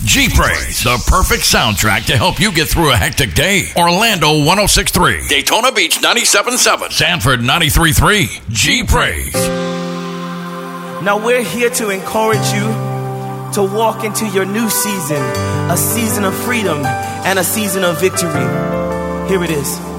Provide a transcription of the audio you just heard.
G-Praise, the perfect soundtrack to help you get through a hectic day. Orlando 106.3, Daytona Beach 97.7, Sanford 93.3, G-Praise. Now we're here to encourage you to walk into your new season, a season of freedom and a season of victory. Here it is.